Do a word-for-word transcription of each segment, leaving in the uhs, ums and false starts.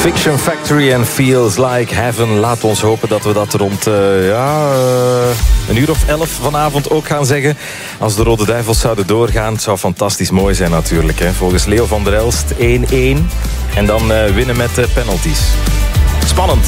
Fiction Factory and Feels Like Heaven. Laat ons hopen dat we dat rond uh, ja, uh, een uur of elf vanavond ook gaan zeggen. Als de Rode Duivels zouden doorgaan, het zou fantastisch mooi zijn natuurlijk. Hè. Volgens Leo van der Elst één-één. En dan uh, winnen met uh, penalties. Spannend.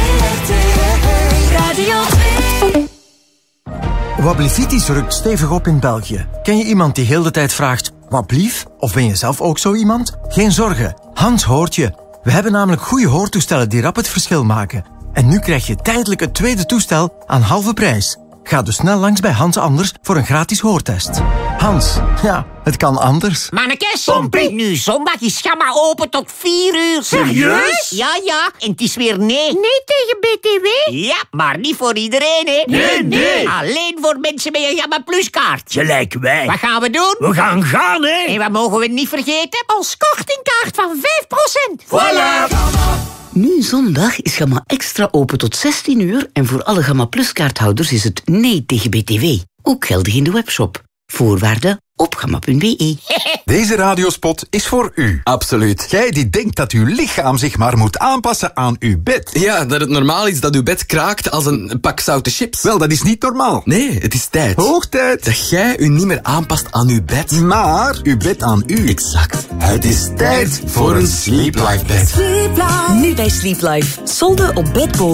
Wablivitis rukt stevig op in België. Ken je iemand die heel de tijd vraagt, wat blief? Of ben je zelf ook zo iemand? Geen zorgen, Hans hoort je. We hebben namelijk goede hoortoestellen die rap het verschil maken. En nu krijg je tijdelijk het tweede toestel aan halve prijs. Ga dus snel langs bij Hans Anders voor een gratis hoortest. Hans, ja, het kan anders. Mannekes, Pompie. Nu zondag is Gamma open tot vier uur. Serieus? Ja, ja. En het is weer nee. Nee tegen B T W? Ja, maar niet voor iedereen, hè. Nee, nee. Alleen voor mensen met een Gamma Plus kaart. Gelijk wij. Wat gaan we doen? We gaan gaan, hè. En wat mogen we niet vergeten? Ons kortingkaart van vijf procent. Voilà. Nu zondag is Gamma Extra open tot zestien uur en voor alle Gamma Plus kaarthouders is het nee tegen B T W. Ook geldig in de webshop. Voorwaarden op gamma punt b e. Deze radiospot is voor u. Absoluut. Jij die denkt dat uw lichaam zich maar moet aanpassen aan uw bed. Ja, dat het normaal is dat uw bed kraakt als een pak zoute chips. Wel, dat is niet normaal. Nee, het is tijd. Hoog tijd. Dat jij u niet meer aanpast aan uw bed. Maar uw bed aan u. Exact. Het is tijd voor een Sleep Life bed. Nu bij Sleep Life. Solden op bedbodem.